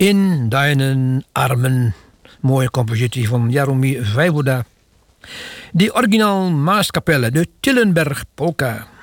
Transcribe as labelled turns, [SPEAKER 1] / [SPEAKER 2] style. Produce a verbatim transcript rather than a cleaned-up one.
[SPEAKER 1] In Deinen Armen. Mooie compositie van Jaromír Vojvoda. Die originaal Maaskapelle, de Tillenberg Polka.